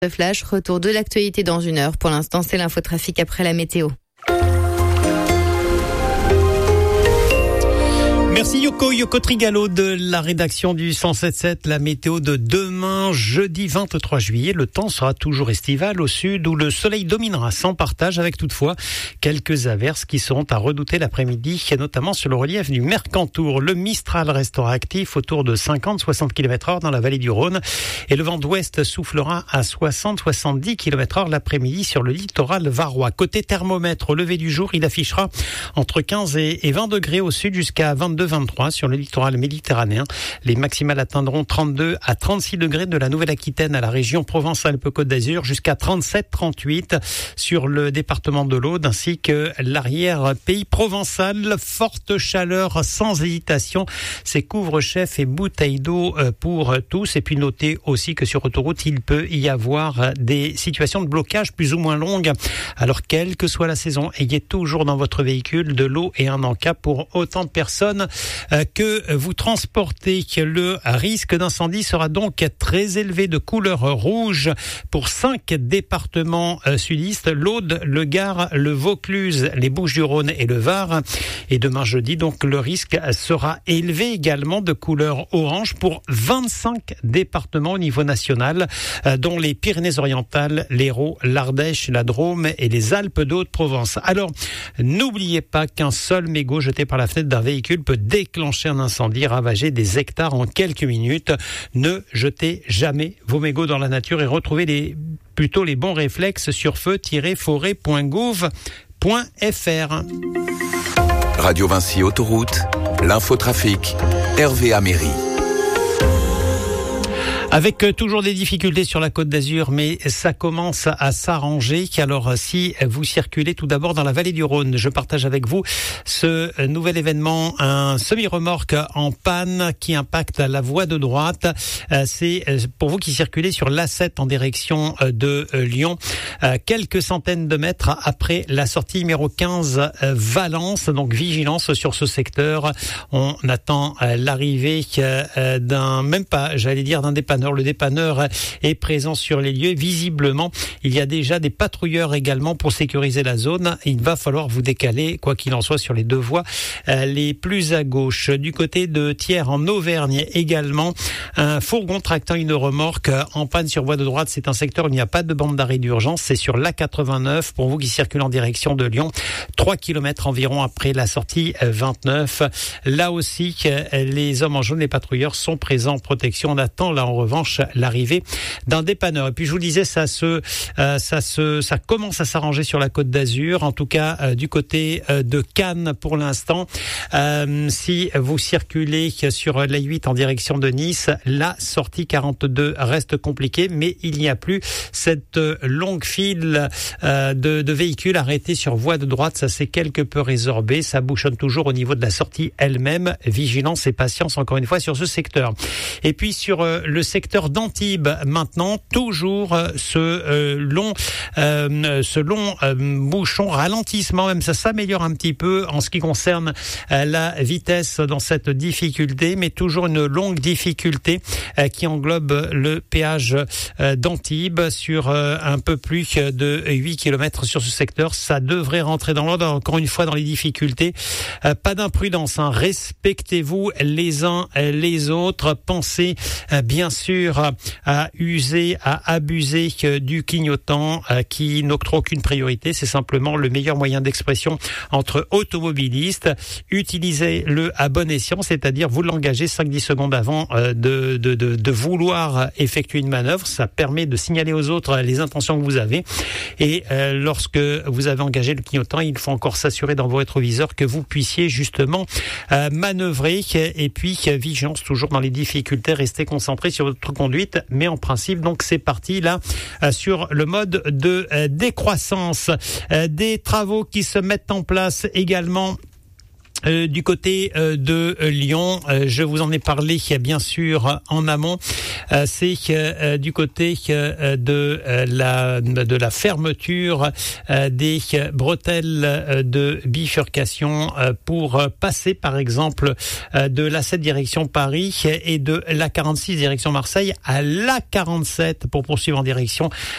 Le flash, retour de l'actualité dans 1 heure. Pour l'instant, c'est l'infotrafic après la météo. Merci Yoko Trigalo de la rédaction du 107.7. La météo de demain, jeudi 23 juillet. Le temps sera toujours estival au sud où le soleil dominera sans partage avec toutefois quelques averses qui seront à redouter l'après-midi, notamment sur le relief du Mercantour. Le Mistral restera actif autour de 50-60 km/h dans la vallée du Rhône et le vent d'ouest soufflera à 60-70 km/h l'après-midi sur le littoral varois. Côté thermomètre, au lever du jour, il affichera entre 15 et 20 degrés au sud jusqu'à 22-23 sur le littoral méditerranéen. Les maximales atteindront 32 à 36 degrés de la Nouvelle-Aquitaine à la région Provence-Alpes-Côte d'Azur jusqu'à 37-38 sur le département de l'Aude ainsi que l'arrière-pays provençal. Forte chaleur sans hésitation. C'est couvre-chef et bouteilles d'eau pour tous. Et puis notez aussi que sur autoroute, il peut y avoir des situations de blocage plus ou moins longues. Alors quelle que soit la saison, ayez toujours dans votre véhicule de l'eau et un encas pour autant de personnes que vous transportez. Le risque d'incendie sera donc très élevé, de couleur rouge pour 5 départements sudistes: l'Aude, le Gard, le Vaucluse, les Bouches-du-Rhône et le Var. Et demain jeudi, donc, le risque sera élevé également, de couleur orange pour 25 départements au niveau national, dont les Pyrénées-Orientales, l'Hérault, l'Ardèche, la Drôme et les Alpes de Haute-Provence. Alors, n'oubliez pas qu'un seul mégot jeté par la fenêtre d'un véhicule peut déclencher un incendie, ravager des hectares en quelques minutes. Ne jetez jamais vos mégots dans la nature et retrouvez les bons réflexes sur feu-forêt.gouv.fr. Radio Vinci Autoroute, l'infotrafic, Hervé Améry. Avec toujours des difficultés sur la Côte d'Azur, mais ça commence à s'arranger. Alors, si vous circulez tout d'abord dans la vallée du Rhône, je partage avec vous ce nouvel événement, un semi-remorque en panne qui impacte la voie de droite. C'est pour vous qui circulez sur l'A7 en direction de Lyon, quelques centaines de mètres après la sortie numéro 15 Valence. Donc, vigilance sur ce secteur. On attend l'arrivée d'un dépanneur. Le dépanneur est présent sur les lieux. Visiblement, il y a déjà des patrouilleurs également pour sécuriser la zone. Il va falloir vous décaler, quoi qu'il en soit, sur les deux voies les plus à gauche. Du côté de Thiers, en Auvergne également, un fourgon tractant une remorque en panne sur voie de droite. C'est un secteur où il n'y a pas de bande d'arrêt d'urgence. C'est sur l'A89 pour vous qui circulez en direction de Lyon. 3 km environ après la sortie 29. Là aussi, les hommes en jaune, les patrouilleurs sont présents en protection. On attend là en revanche l'arrivée d'un dépanneur. Et puis je vous disais, ça commence à s'arranger sur la Côte d'Azur, en tout cas du côté de Cannes pour l'instant. Si vous circulez sur l'A8 en direction de Nice, la sortie 42 reste compliquée, mais il n'y a plus cette longue file de véhicules arrêtés sur voie de droite. Ça s'est quelque peu résorbé. Ça bouchonne toujours au niveau de la sortie elle-même. Vigilance et patience encore une fois sur ce secteur. Et puis sur le secteur d'Antibes maintenant, toujours ce long bouchon, ralentissement même, ça s'améliore un petit peu en ce qui concerne la vitesse dans cette difficulté, mais toujours une longue difficulté qui englobe le péage d'Antibes sur un peu plus de 8 km sur ce secteur. Ça devrait rentrer dans l'ordre. Encore une fois, dans les difficultés, pas d'imprudence, respectez-vous les uns les autres. Pensez bien sûr à abuser du clignotant qui n'octroie aucune priorité. C'est simplement le meilleur moyen d'expression entre automobilistes. Utilisez-le à bon escient, c'est-à-dire vous l'engagez 5-10 secondes avant de vouloir effectuer une manœuvre. Ça permet de signaler aux autres les intentions que vous avez. Et lorsque vous avez engagé le clignotant, il faut encore s'assurer dans vos rétroviseurs que vous puissiez justement manœuvrer. Et puis, vigilance toujours dans les difficultés. Restez concentrés sur votre conduite. Mais en principe, donc, c'est parti là sur le mode de décroissance. Des travaux qui se mettent en place également Du côté de Lyon, je vous en ai parlé bien sûr en amont. C'est du côté de la fermeture des bretelles de bifurcation pour passer par exemple de l'A7 direction Paris et de l'A46 direction Marseille à l'A47 pour poursuivre en direction